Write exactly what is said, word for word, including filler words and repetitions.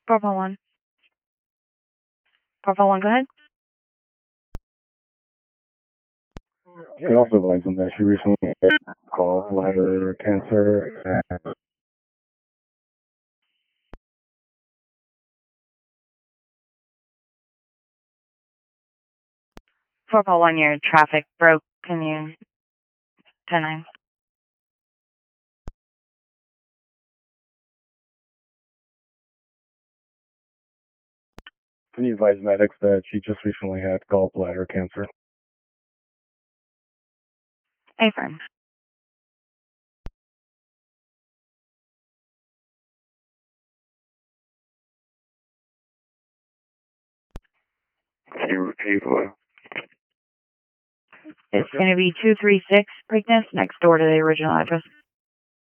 Bravo one. Bravo one, go ahead. It also advised them that she recently had gallbladder cancer. And Bravo one, your traffic broke. Can you ten nine? can you advise medics that she just recently had gallbladder cancer? Affirm. Can you repeat what? It's going to be two three six Preakness, next door to the original address.